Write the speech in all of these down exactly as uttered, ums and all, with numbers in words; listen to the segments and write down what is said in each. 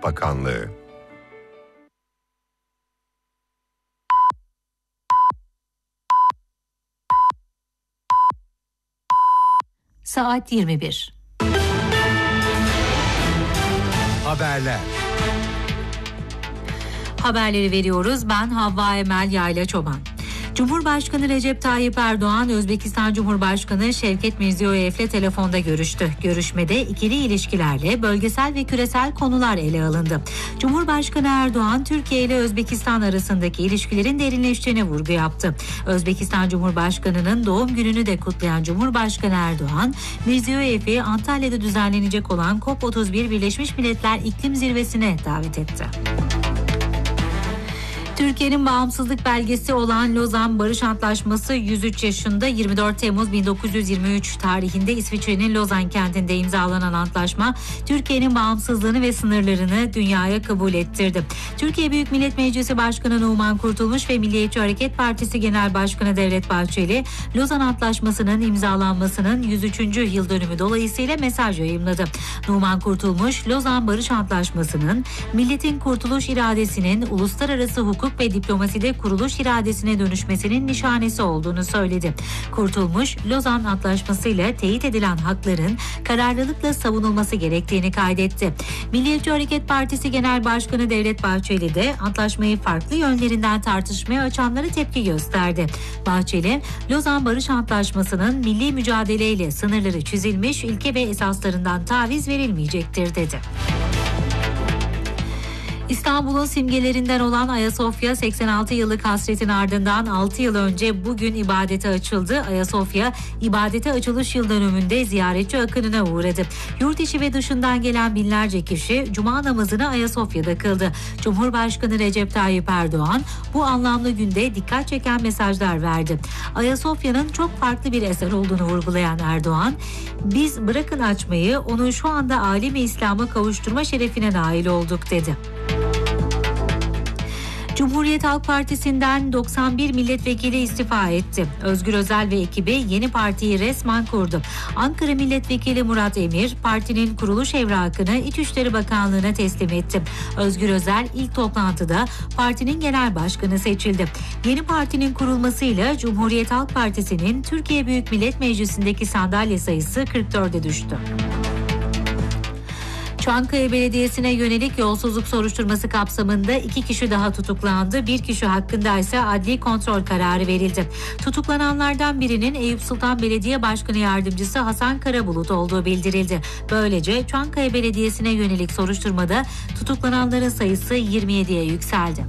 Bakanlığı. Saat yirmi bir. Haberler. Haberleri veriyoruz. Ben Havva Emel Yayla Çoban. Cumhurbaşkanı Recep Tayyip Erdoğan, Özbekistan Cumhurbaşkanı Şevket Mirziyoyev'le telefonda görüştü. Görüşmede ikili ilişkilerle bölgesel ve küresel konular ele alındı. Cumhurbaşkanı Erdoğan, Türkiye ile Özbekistan arasındaki ilişkilerin derinleştiğine vurgu yaptı. Özbekistan Cumhurbaşkanı'nın doğum gününü de kutlayan Cumhurbaşkanı Erdoğan, Mirziyoyev'i Antalya'da düzenlenecek olan COP otuz bir Birleşmiş Milletler İklim Zirvesi'ne davet etti. Türkiye'nin bağımsızlık belgesi olan Lozan Barış Antlaşması yüz üç yaşında yirmi dört Temmuz bin dokuz yüz yirmi üç tarihinde İsviçre'nin Lozan kentinde imzalanan antlaşma Türkiye'nin bağımsızlığını ve sınırlarını dünyaya kabul ettirdi. Türkiye Büyük Millet Meclisi Başkanı Numan Kurtulmuş ve Milliyetçi Hareket Partisi Genel Başkanı Devlet Bahçeli, Lozan Antlaşması'nın imzalanmasının yüz üçüncü yıl dönümü dolayısıyla mesaj yayımladı. Numan Kurtulmuş, Lozan Barış Antlaşması'nın milletin kurtuluş iradesinin uluslararası hukuk ve diplomaside kuruluş iradesine dönüşmesinin nişanesi olduğunu söyledi. Kurtulmuş, Lozan Antlaşması ile teyit edilen hakların kararlılıkla savunulması gerektiğini kaydetti. Milliyetçi Hareket Partisi Genel Başkanı Devlet Bahçeli de antlaşmayı farklı yönlerinden tartışmaya açanlara tepki gösterdi. Bahçeli, Lozan Barış Antlaşması'nın milli mücadeleyle sınırları çizilmiş ilke ve esaslarından taviz verilmeyecektir dedi. İstanbul'un simgelerinden olan Ayasofya seksen altı yıllık hasretin ardından altı yıl önce bugün ibadete açıldı. Ayasofya ibadete açılış yıl dönümünde ziyaretçi akınına uğradı. Yurt içi ve dışından gelen binlerce kişi Cuma namazını Ayasofya'da kıldı. Cumhurbaşkanı Recep Tayyip Erdoğan bu anlamlı günde dikkat çeken mesajlar verdi. Ayasofya'nın çok farklı bir eser olduğunu vurgulayan Erdoğan, "Biz bırakın açmayı, onu şu anda alemi İslam'a kavuşturma şerefine nail olduk" dedi. Cumhuriyet Halk Partisi'nden doksan bir milletvekili istifa etti. Özgür Özel ve ekibi yeni partiyi resmen kurdu. Ankara Milletvekili Murat Emir, partinin kuruluş evrakını İçişleri Bakanlığı'na teslim etti. Özgür Özel ilk toplantıda partinin genel başkanı seçildi. Yeni partinin kurulmasıyla Cumhuriyet Halk Partisi'nin Türkiye Büyük Millet Meclisi'ndeki sandalye sayısı kırk dörde düştü. Çankaya Belediyesi'ne yönelik yolsuzluk soruşturması kapsamında iki kişi daha tutuklandı. Bir kişi hakkında ise adli kontrol kararı verildi. Tutuklananlardan birinin Eyüp Sultan Belediye Başkanı Yardımcısı Hasan Karabulut olduğu bildirildi. Böylece Çankaya Belediyesi'ne yönelik soruşturmada tutuklananların sayısı yirmi yediye yükseldi.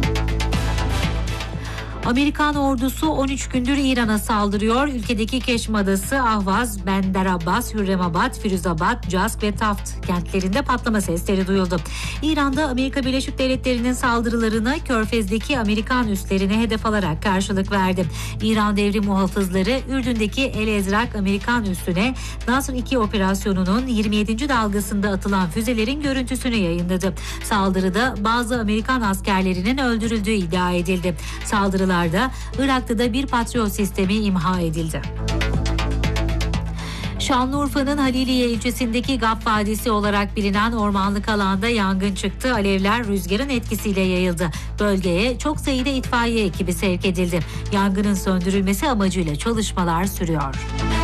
Amerikan ordusu on üç gündür İran'a saldırıyor. Ülkedeki Keşm Adası, Ahvaz, Bandar Abbas, Hürremabad, Firuzabad, Cask ve Taft kentlerinde patlama sesleri duyuldu. İran'da Amerika Birleşik Devletleri'nin saldırılarına Körfez'deki Amerikan üslerine hedef alarak karşılık verdi. İran Devrim Muhafızları Ürdün'deki El Ezrak Amerikan üssüne Nasr iki operasyonunun yirmi yedinci dalgasında atılan füzelerin görüntüsünü yayınladı. Saldırıda bazı Amerikan askerlerinin öldürüldüğü iddia edildi. Saldırılar Irak'ta da bir Patriot sistemi imha edildi. Şanlıurfa'nın Haliliye ilçesindeki Gap Vadisi olarak bilinen ormanlık alanda yangın çıktı. Alevler rüzgarın etkisiyle yayıldı. Bölgeye çok sayıda itfaiye ekibi sevk edildi. Yangının söndürülmesi amacıyla çalışmalar sürüyor.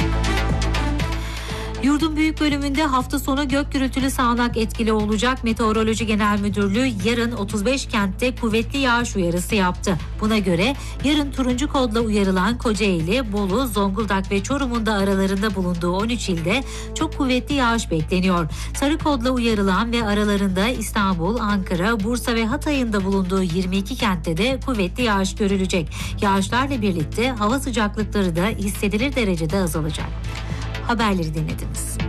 Yurdun büyük bölümünde hafta sonu gök gürültülü sağanak etkili olacak. Meteoroloji Genel Müdürlüğü yarın otuz beş kentte kuvvetli yağış uyarısı yaptı. Buna göre yarın turuncu kodla uyarılan Kocaeli, Bolu, Zonguldak ve Çorum'un da aralarında bulunduğu on üç ilde çok kuvvetli yağış bekleniyor. Sarı kodla uyarılan ve aralarında İstanbul, Ankara, Bursa ve Hatay'ın da bulunduğu yirmi iki kentte de kuvvetli yağış görülecek. Yağışlarla birlikte hava sıcaklıkları da hissedilir derecede azalacak. Haberleri dinlediniz.